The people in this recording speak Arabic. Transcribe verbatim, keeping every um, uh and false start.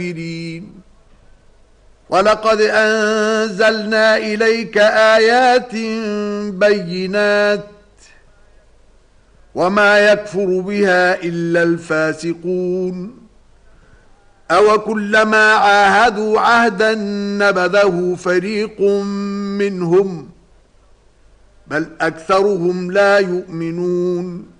ولقد أنزلنا إليك آيات بينات وما يكفر بها إلا الفاسقون أو كلما عاهدوا عهدا نبذه فريق منهم بل أكثرهم لا يؤمنون